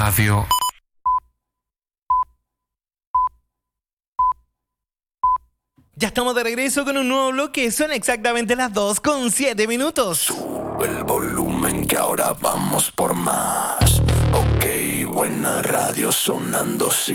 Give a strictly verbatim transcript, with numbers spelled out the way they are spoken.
Radio. Ya estamos de regreso con un nuevo bloque. Son exactamente las dos con siete minutos. Sube el volumen que ahora vamos por más. Ok, buena radio sonando sin